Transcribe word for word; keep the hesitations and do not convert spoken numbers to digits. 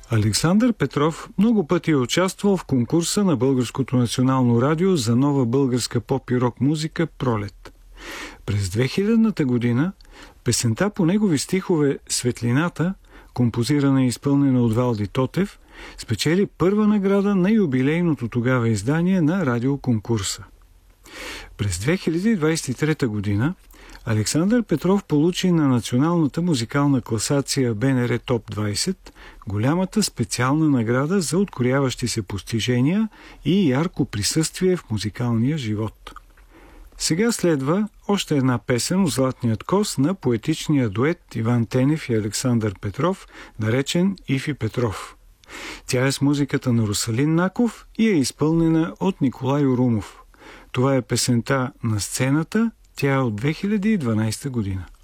Александър Петров много пъти е участвал в конкурса на Българското национално радио за нова българска поп и рок музика «Пролет». През две хилядната година песента по негови стихове «Светлината», композирана и изпълнена от Валди Тотев, спечели първа награда на юбилейното тогава издание на радиоконкурса. През две хиляди двадесет и трета година Александър Петров получи на националната музикална класация Б Н Р Топ двадесет голямата специална награда за открояващи се постижения и ярко присъствие в музикалния живот. Сега следва още една песен от Златният коз на поетичния дует Иван Тенев и Александър Петров, наречен Ифи Петров. Тя е с музиката на Русалин Наков и е изпълнена от Николай Орумов. Това е песента «На сцената», тя е от две хиляди и дванадесета година.